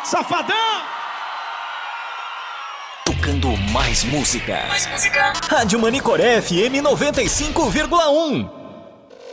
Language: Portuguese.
Safadão! Tocando mais música. Rádio Manicoré FM 95,1.